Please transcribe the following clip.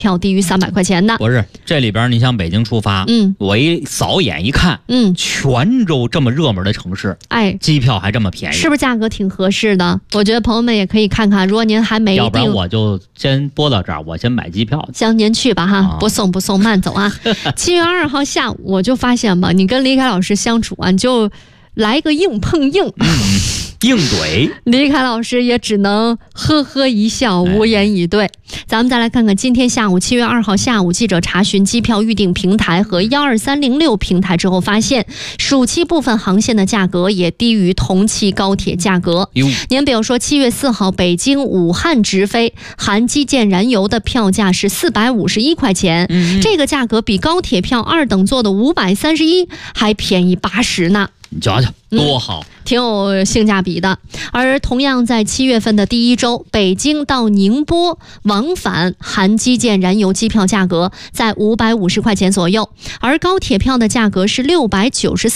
票低于300块钱的。 不是，这里边你像北京出发，我一扫眼一看，泉州这么热门的城市，机票还这么便宜， 是不是价格挺合适的？我觉得朋友们也可以看看，如果您还没定， 要不然我就先播到这儿，我先买机票。 行，您去吧哈，不送，慢走啊。7月2号下午我就发现吧，你跟李凯老师相处啊，你就来个硬碰硬。 硬怼， 李凯老师也只能呵呵一笑，无言以对。咱们再来看看今天下午7月2号下午，记者查询机票预订平台和12306平台之后发现，暑期部分航线的价格也低于同期高铁价格。您比如说7月4号北京武汉直飞含基建燃油的票价是451块钱，这个价格比高铁票2等座的531还便宜80呢。 你瞧瞧多好， 挺有性价比的。而同样在7月份的第一周，北京到宁波往返含基建燃油机票价格在550块钱左右，而高铁票的价格是694